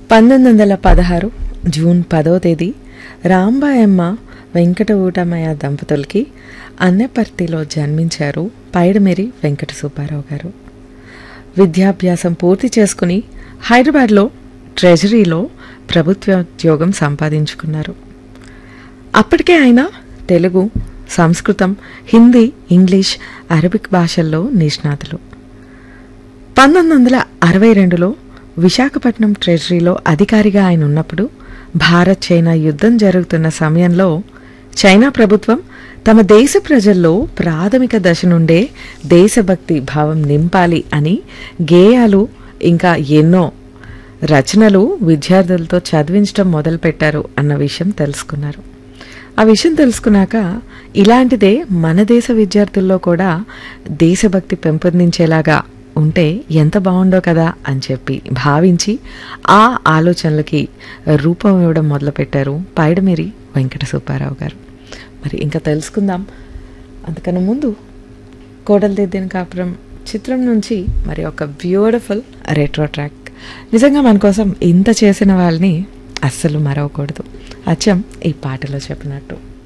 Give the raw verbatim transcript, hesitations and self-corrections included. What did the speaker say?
పంతొమ్మిది వందల పదహారు జూన్ పదో తేదీ రాంబాయమ్మ వెంకట ఊటమయ్య దంపతులకి అన్నపర్తిలో జన్మించారు పైడిమిరి వెంకట సుబ్బారావు గారు. విద్యాభ్యాసం పూర్తి చేసుకుని హైదరాబాద్లో ట్రెజరీలో ప్రభుత్వోద్యోగం సంపాదించుకున్నారు. అప్పటికే ఆయన తెలుగు, సంస్కృతం, హిందీ, ఇంగ్లీష్, అరబిక్ భాషల్లో నిష్ణాతులు. పంతొమ్మిది వందల అరవై రెండులో విశాఖపట్నం ట్రెజరీలో అధికారిగా ఆయన ఉన్నప్పుడు భారత్ చైనా యుద్ధం జరుగుతున్న సమయంలో చైనా ప్రభుత్వం తమ దేశ ప్రజల్లో ప్రాథమిక దశ నుండే దేశభక్తి భావం నింపాలి అని గేయాలు ఇంకా ఎన్నో రచనలు విద్యార్థులతో చదివించడం మొదలుపెట్టారు అన్న విషయం తెలుసుకున్నారు. ఆ విషయం తెలుసుకున్నాక ఇలాంటిదే మన దేశ విద్యార్థుల్లో కూడా దేశభక్తి పెంపొందించేలాగా ఉంటే ఎంత బాగుండో కదా అని చెప్పి భావించి ఆ ఆలోచనలకి రూపం ఇవ్వడం మొదలుపెట్టారు పైడిమిరి వెంకట సుబ్బారావు గారు. మరి ఇంకా తెలుసుకుందాం. అంతకన్నా ముందు కోడలిదిద్దిన కాపురం చిత్రం నుంచి మరి ఒక బ్యూటిఫుల్ రెట్రో ట్రాక్. నిజంగా మన కోసం ఇంత చేసిన వాళ్ళని అస్సలు మరవకూడదు, అచ్చం ఈ పాటలో చెప్పినట్టు.